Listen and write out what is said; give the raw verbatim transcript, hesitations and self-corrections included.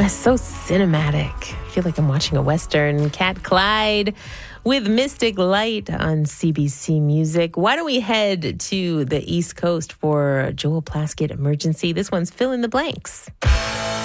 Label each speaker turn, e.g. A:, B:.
A: That's so cinematic. I feel like I'm watching a Western. Cat Clyde with Mystic Light on C B C Music. Why don't we head to the East Coast for Joel Plaskett Emergency? This one's Fill in the Blanks.